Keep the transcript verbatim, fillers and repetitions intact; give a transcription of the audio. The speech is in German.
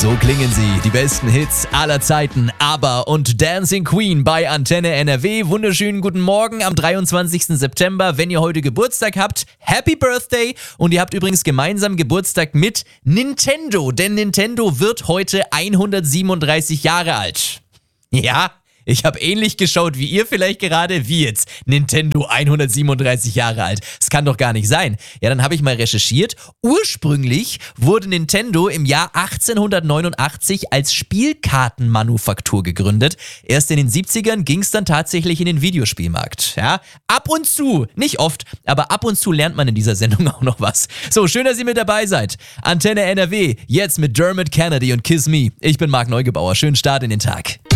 So klingen sie, die besten Hits aller Zeiten. ABBA und Dancing Queen bei Antenne N R W. Wunderschönen guten Morgen am dreiundzwanzigsten September. Wenn ihr heute Geburtstag habt, Happy Birthday. Und ihr habt übrigens gemeinsam Geburtstag mit Nintendo, denn Nintendo wird heute hundertsiebenunddreißig Jahre alt. Ja, ich habe ähnlich geschaut wie ihr vielleicht gerade, wie jetzt Nintendo hundertsiebenunddreißig Jahre alt. Das kann doch gar nicht sein. Ja, dann habe ich mal recherchiert. Ursprünglich wurde Nintendo im Jahr achtzehnhundertneunundachtzig als Spielkartenmanufaktur gegründet. Erst in den siebzigern ging es dann tatsächlich in den Videospielmarkt. Ja, ab und zu, nicht oft, aber ab und zu lernt man in dieser Sendung auch noch was. So, schön, dass ihr mit dabei seid. Antenne N R W, jetzt mit Dermot Kennedy und Kiss Me. Ich bin Marc Neugebauer. Schönen Start in den Tag.